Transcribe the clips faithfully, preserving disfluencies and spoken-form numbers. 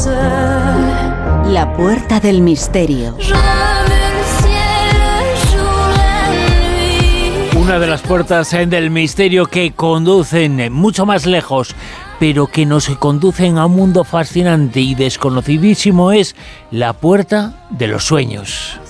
La puerta del misterio. Una de las puertas del misterio que conducen mucho más lejos, pero que nos conducen a un mundo fascinante y desconocidísimo, es la puerta de los sueños.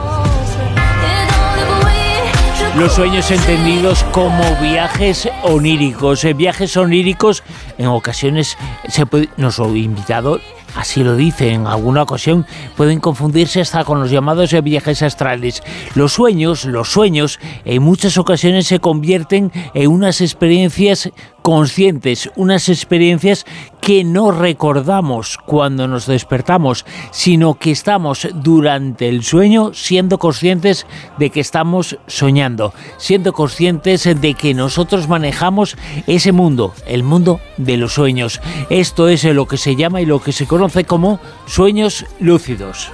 Los sueños entendidos como viajes oníricos. Viajes oníricos, en ocasiones, se puede, nuestro invitado así lo dice, en alguna ocasión pueden confundirse hasta con los llamados viajes astrales. Los sueños, los sueños, en muchas ocasiones se convierten en unas experiencias conscientes, unas experiencias que no recordamos cuando nos despertamos, sino que estamos durante el sueño siendo conscientes de que estamos soñando, siendo conscientes de que nosotros manejamos ese mundo, el mundo de los sueños. Esto es lo que se llama y lo que se conoce como sueños lúcidos.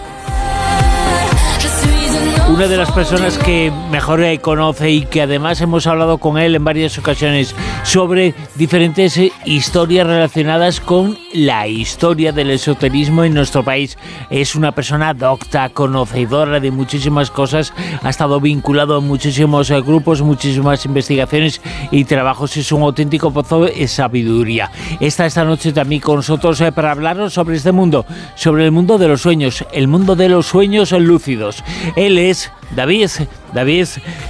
Una de las personas que mejor conoce y que además hemos hablado con él en varias ocasiones sobre diferentes historias relacionadas con la historia del esoterismo en nuestro país. Es una persona docta, conocedora de muchísimas cosas, ha estado vinculado a muchísimos grupos, muchísimas investigaciones y trabajos. Es un auténtico pozo de sabiduría. Está esta noche también con nosotros para hablarnos sobre este mundo, sobre el mundo de los sueños, el mundo de los sueños lúcidos. Él es David, David.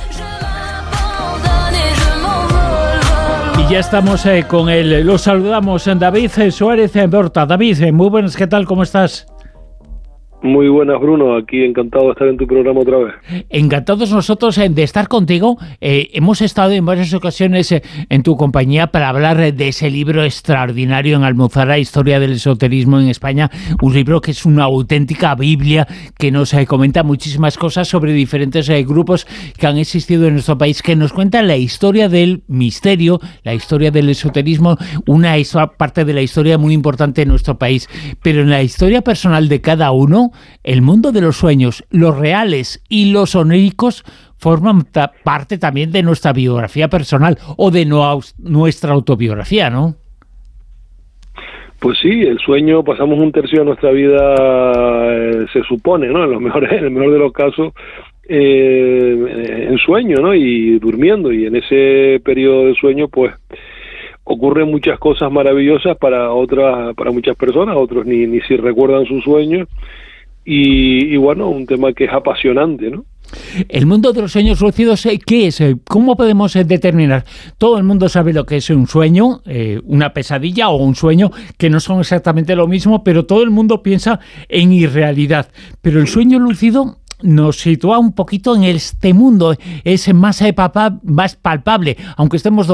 Y ya estamos eh, con él. Los saludamos, David Suárez Borta. David, muy buenas, ¿qué tal? ¿Cómo estás? Muy buenas, Bruno. Aquí encantado de estar en tu programa otra vez. Encantados nosotros de estar contigo. Eh, hemos estado en varias ocasiones eh, en tu compañía para hablar de ese libro extraordinario en Almuzara, Historia del Esoterismo en España. Un libro que es una auténtica Biblia que nos eh, comenta muchísimas cosas sobre diferentes eh, grupos que han existido en nuestro país, que nos cuenta la historia del misterio, la historia del esoterismo, una parte de la historia muy importante en nuestro país. Pero en la historia personal de cada uno, el mundo de los sueños, los reales y los oníricos forman ta- parte también de nuestra biografía personal o de no, nuestra autobiografía, ¿no? Pues sí, el sueño, pasamos un tercio de nuestra vida, eh, se supone, ¿no? En, los mejores, en el mejor de los casos, eh, en sueño, ¿no? Y durmiendo, y en ese periodo de sueño, pues, ocurren muchas cosas maravillosas para otras, para muchas personas, otros ni, ni si recuerdan sus sueños. Y, y bueno, un tema que es apasionante, ¿no? El mundo de los sueños lúcidos, ¿qué es? ¿Cómo podemos determinar? Todo el mundo sabe lo que es un sueño, eh, una pesadilla o un sueño, que no son exactamente lo mismo, pero todo el mundo piensa en irrealidad. Pero el sueño lúcido nos sitúa un poquito en este mundo, es más, eh, papá, más palpable, aunque estemos